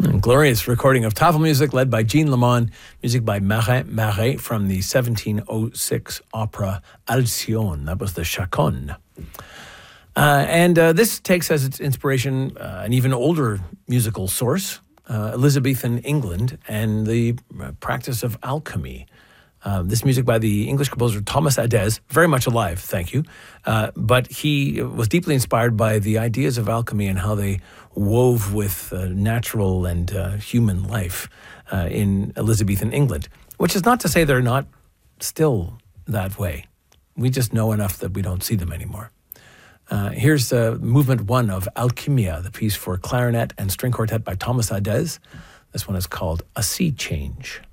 Glorious recording of Tafel music led by Jean Lemon, music by Marin from the 1706 opera Alcyone. That was the Chaconne. And this takes as its inspiration an even older musical source, Elizabethan England, and the practice of alchemy. This music by the English composer Thomas Adès, very much alive, thank you. But he was deeply inspired by the ideas of alchemy and how they wove with natural and human life in Elizabethan England, which is not to say they're not still that way. We just know enough that we don't see them anymore. Here's movement 1 of Alchimia, the piece for clarinet and string quartet by Thomas Adès. This one is called A Sea Change.